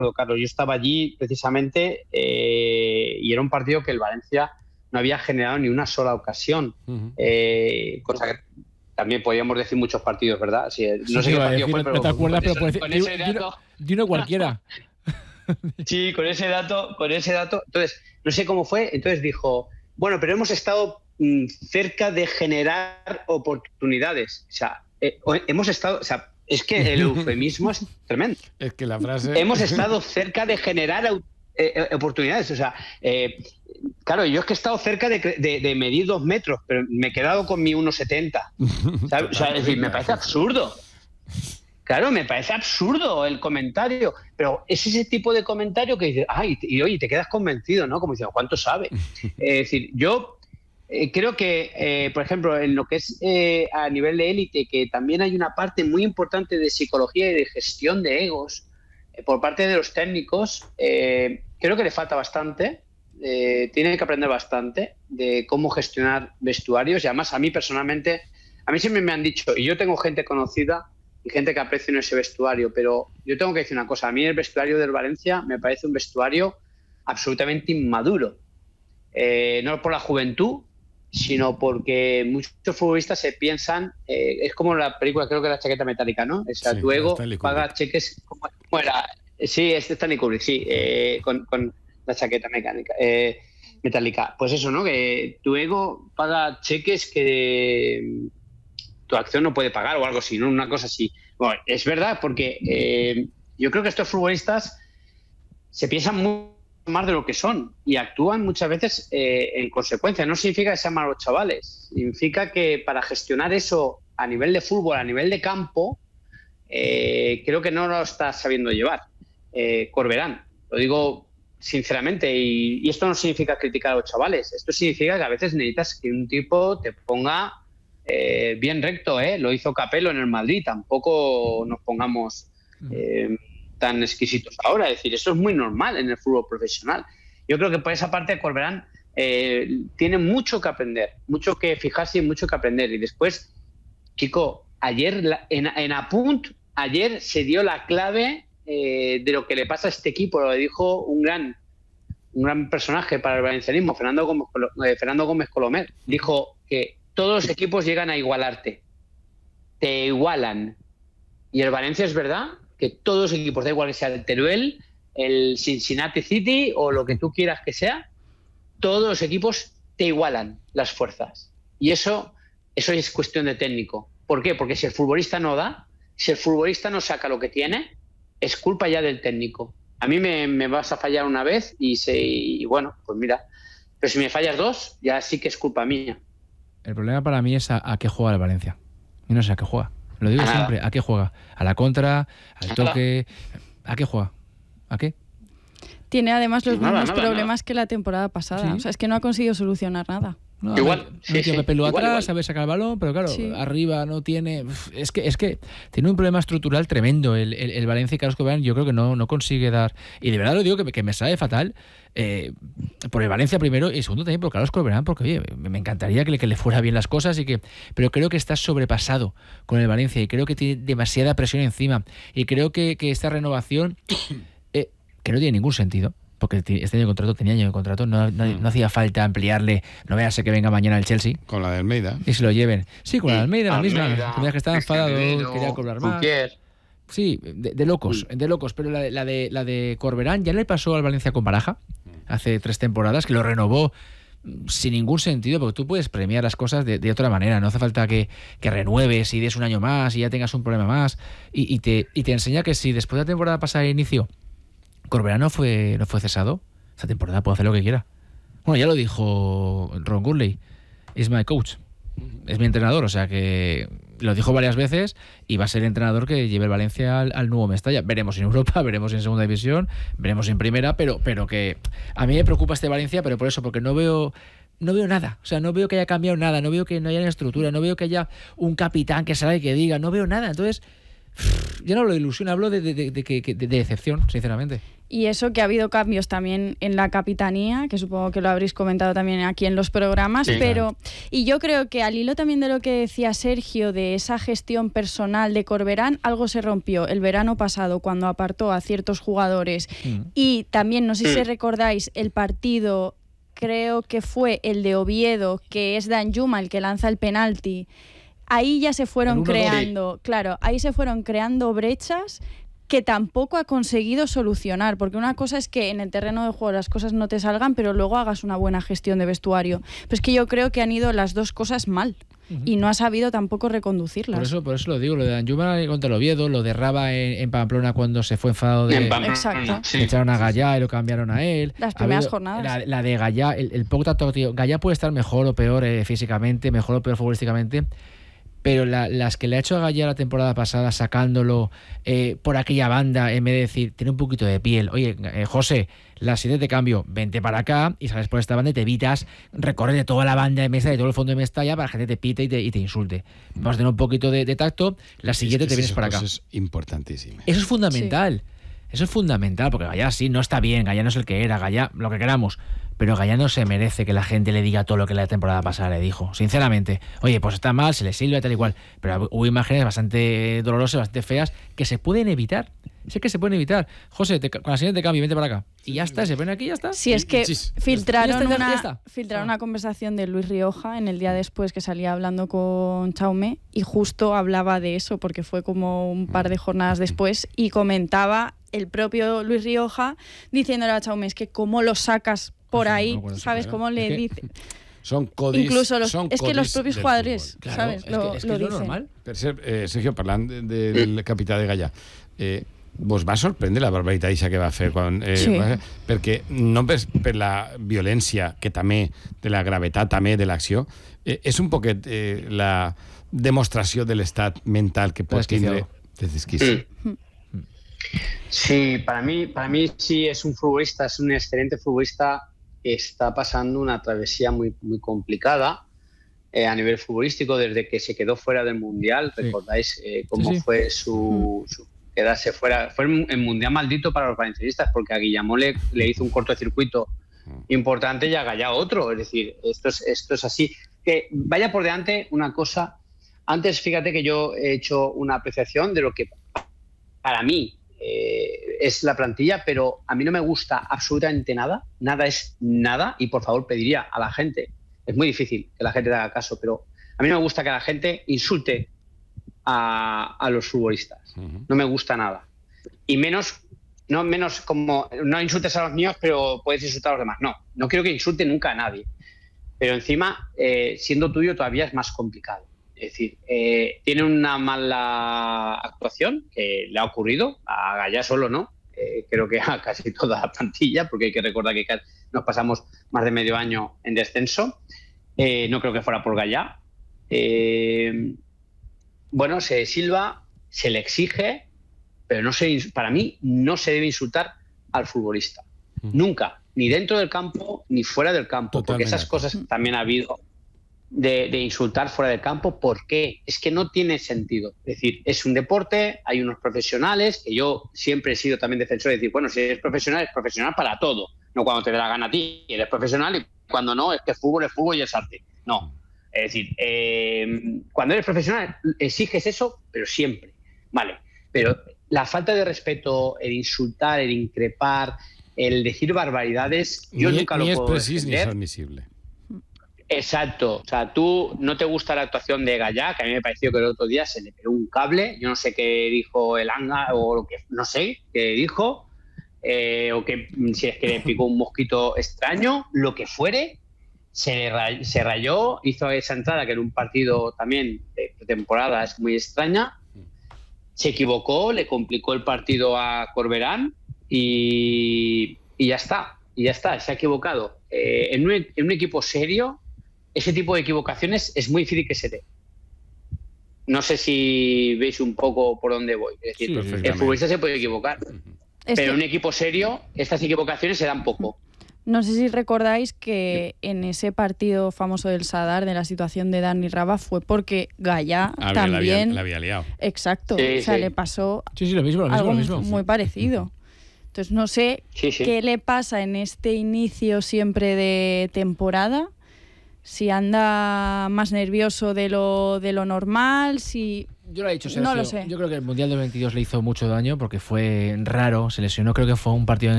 Carlos. Yo estaba allí precisamente y era un partido que el Valencia no había generado ni una sola ocasión. Cosa que también podríamos decir muchos partidos, ¿verdad? Sí, no sé qué partido fue, pero no te acuerdas, pero puedes con ese dato... De uno cualquiera. Sí, con ese dato. Entonces, no sé cómo fue. Entonces dijo, bueno, pero hemos estado cerca de generar oportunidades. O sea, hemos estado... O sea, es que el eufemismo es tremendo. Es que la frase... Hemos estado cerca de generar oportunidades. O sea, claro, yo es que he estado cerca de medir 2 metros, pero me he quedado con mi 1,70. O sea, es decir, me parece absurdo. Claro, me parece absurdo el comentario, pero es ese tipo de comentario que dices, y oye, te quedas convencido, ¿no? Como diciendo, ¿cuánto sabe? Es decir, yo creo que, por ejemplo, en lo que es a nivel de élite, que también hay una parte muy importante de psicología y de gestión de egos por parte de los técnicos, creo que le falta bastante, tiene que aprender bastante de cómo gestionar vestuarios, y además a mí personalmente, a mí siempre me han dicho, y yo tengo gente conocida y gente que aprecio en ese vestuario, pero yo tengo que decir una cosa, a mí el vestuario del Valencia me parece un vestuario absolutamente inmaduro, no por la juventud, sino porque muchos futbolistas se piensan, es como la película, creo que la chaqueta metálica, ¿no? O sea, sí, tu ego paga cheques, ¿cómo era? Sí, es Stanley Kubrick, sí, con la chaqueta metálica. Pues eso, ¿no? Que tu ego paga cheques que tu acción no puede pagar o algo así, ¿no? Una cosa así. Bueno, es verdad, porque yo creo que estos futbolistas se piensan mucho más de lo que son y actúan muchas veces en consecuencia. No significa que sean malos chavales, significa que para gestionar eso a nivel de fútbol, a nivel de campo, creo que no lo está sabiendo llevar Corberán. Lo digo sinceramente, y esto no significa criticar a los chavales, esto significa que a veces necesitas que un tipo te ponga bien recto, lo hizo Capello en el Madrid, tampoco nos pongamos tan exquisitos ahora, es decir, eso es muy normal en el fútbol profesional. Yo creo que por esa parte Corberán tiene mucho que aprender, mucho que fijarse y mucho que aprender. Y después, Kiko, ayer en Apunt, ayer se dio la clave de lo que le pasa a este equipo, lo dijo un gran personaje para el valencianismo, Fernando Gómez Colomer, dijo que todos los equipos llegan a igualarte, te igualan. Y el Valencia es verdad que todos los equipos, da igual que sea el Teruel, el Cincinnati City o lo que tú quieras que sea, todos los equipos te igualan las fuerzas. Y eso es cuestión de técnico. ¿Por qué? Porque si el futbolista no da, si el futbolista no saca lo que tiene, es culpa ya del técnico. A mí me vas a fallar una vez y bueno, pues mira, pero si me fallas 2, ya sí que es culpa mía. El problema para mí es a qué juega el Valencia. Yo no sé a qué juega. Lo digo siempre, ¿a qué juega? ¿A la contra? ¿Al toque? ¿A qué juega? ¿A qué? Tiene además los mismos problemas que la temporada pasada. ¿Sí? O sea, es que no ha conseguido solucionar nada. No, igual, Pepe atrás, sabe sacar el balón, pero claro, arriba no tiene... Es que tiene un problema estructural tremendo el Valencia y Carlos Corberán. Yo creo que no consigue dar... Y de verdad lo digo que me sabe fatal por el Valencia primero y segundo también por Carlos Corberán, porque oye, me encantaría que le fuera bien las cosas, pero creo que está sobrepasado con el Valencia y creo que tiene demasiada presión encima y creo que esta renovación que no tiene ningún sentido, porque este año de contrato tenía año de contrato, no hacía falta ampliarle, no vaya a ser que venga mañana el Chelsea. Con la de Almeida. Y se lo lleven. Sí, con la de Almeida, la misma, que estaba enfadado, quería cobrar más. Sí, de locos, pero la de Corberán ya le pasó al Valencia con Baraja, hace 3 temporadas, que lo renovó sin ningún sentido, porque tú puedes premiar las cosas de otra manera, no hace falta que renueves y des un año más y ya tengas un problema más, y te enseña que si después de la temporada pasada de inicio Corberán no fue cesado, esta temporada puede hacer lo que quiera. Bueno, ya lo dijo Ron Gurley, is my coach, es mi entrenador, o sea que lo dijo varias veces y va a ser el entrenador que lleve el Valencia al nuevo Mestalla. Veremos en Europa, veremos en Segunda División, veremos en Primera, pero que a mí me preocupa este Valencia, pero por eso, porque no veo nada, o sea, no veo que haya cambiado nada, no veo que no haya una estructura, no veo que haya un capitán que salga y que diga, no veo nada, entonces Yo no hablo de ilusión, hablo de decepción, sinceramente. Y eso que ha habido cambios también en la capitanía, que supongo que lo habréis comentado también aquí en los programas, sí, pero y yo creo que al hilo también de lo que decía Sergio, de esa gestión personal de Corberán, algo se rompió el verano pasado cuando apartó a ciertos jugadores. Y también, no sé si recordáis, el partido, creo que fue el de Oviedo, que es Danjuma el que lanza el penalti. Ahí ya se fueron creando, claro, ahí se fueron creando brechas que tampoco ha conseguido solucionar, porque una cosa es que en el terreno de juego las cosas no te salgan, pero luego hagas una buena gestión de vestuario. Pero es que yo creo que han ido las dos cosas mal y no ha sabido tampoco reconducirlas. Por eso lo digo, lo de Danjuma contra el Oviedo, lo de Raba en Pamplona cuando se fue enfadado de... Exacto. Sí. Echaron a Gallá y lo cambiaron a él. Las primeras jornadas. La de Gallá, el poco tanto, tío, Gallá puede estar mejor o peor físicamente, mejor o peor futbolísticamente, pero las que le ha hecho a Gallá la temporada pasada, sacándolo por aquella banda, en vez de decir, tiene un poquito de piel, oye, José, la siguiente te cambio, vente para acá y sales por esta banda y te evitas recorrer de toda la banda de Mestalla, de todo el fondo de Mestalla, para que la gente te pite y te insulte. Vamos a tener un poquito de tacto, la siguiente te vienes para acá. Eso es importantísimo. Eso es fundamental. Sí. Eso es fundamental, porque Gallá sí no está bien, Gallá no es el que era, Gallá, lo que queramos, pero Gallá no se merece que la gente le diga todo lo que la temporada pasada le dijo, sinceramente. Oye, pues está mal, se le silba, tal y cual, pero hubo imágenes bastante dolorosas, bastante feas, que se pueden evitar. Sé que se pueden evitar. José, con la siguiente cambio, vente para acá. Y ya está, se pone aquí y ya está. Sí, es que filtraron una conversación de Luis Rioja en el día después que salía hablando con Chaume y justo hablaba de eso, porque fue como un par de jornadas después y comentaba el propio Luis Rioja diciéndole a Chaume, es que cómo lo sacas por ahí, ¿sabes? ¿Cómo le dice? Son codis. Incluso es que los propios jugadores, claro, ¿sabes? Lo dicen. normal. Per Sergio, parlant del capità de Gallà, vos va sorprendre la barbaritat eixa que va fer quan, sí. perquè no per la violència que també, de la gravetat també de l'acció, és un poquet la demostració de l'estat mental que pot tindre de desquici. Sí, para mí sí es un futbolista, es un excelente futbolista que está pasando una travesía muy, muy complicada a nivel futbolístico desde que se quedó fuera del Mundial. Sí. ¿Recordáis cómo fue su quedarse fuera? Fue el Mundial maldito para los valencianistas porque a Guillamón le hizo un cortocircuito importante y a Gallá otro. Es decir, esto es así. Que vaya por delante una cosa. Antes, fíjate que yo he hecho una apreciación de lo que para mí es la plantilla, pero a mí no me gusta absolutamente nada, nada es nada, y por favor pediría a la gente, es muy difícil que la gente le haga caso, pero a mí no me gusta que la gente insulte a los futbolistas, no me gusta nada, y menos como, no insultes a los míos, pero puedes insultar a los demás, no quiero que insulte nunca a nadie, pero encima, siendo tuyo todavía es más complicado. Es decir, tiene una mala actuación que le ha ocurrido, a Gallá solo no, creo que a casi toda la plantilla, porque hay que recordar que nos pasamos más de medio año en descenso, no creo que fuera por Gallá. Bueno, se silba, se le exige, pero para mí no se debe insultar al futbolista, nunca, ni dentro del campo ni fuera del campo, totalmente. Porque esas cosas también ha habido. De insultar fuera del campo, ¿por qué? Es que no tiene sentido. Es decir, es un deporte, hay unos profesionales, que yo siempre he sido también defensor de decir, bueno, si eres profesional, es profesional para todo. No cuando te dé la gana a ti, eres profesional, y cuando no, es que fútbol es fútbol y es arte. No. Es decir, cuando eres profesional, exiges eso, pero siempre. Vale. Pero la falta de respeto, el insultar, el increpar, el decir barbaridades, yo nunca lo puedo defender. Ni es admisible. Exacto, o sea, tú no te gusta la actuación de Gallá, que a mí me pareció que el otro día se le pegó un cable, yo no sé qué dijo el Anga o lo que no sé qué dijo, o que si es que le picó un mosquito extraño, lo que fuere, se rayó, hizo esa entrada que en un partido también de temporada es muy extraña, se equivocó, le complicó el partido a Corberán y ya está, se ha equivocado. En un equipo serio, ese tipo de equivocaciones es muy difícil que se dé. No sé si veis un poco por dónde voy. Es decir, el futbolista se puede equivocar, pero en un equipo serio estas equivocaciones se dan poco. No sé si recordáis que en ese partido famoso del Sadar, de la situación de Dani Raba, fue porque Gaya también... La había liado. Exacto, le pasó lo mismo. Muy parecido. Entonces no sé qué le pasa en este inicio siempre de temporada, si anda más nervioso de lo normal, si... Yo lo he dicho, Sergio. No lo sé. Yo creo que el Mundial del 22 le hizo mucho daño porque fue raro, se lesionó, creo que fue un partido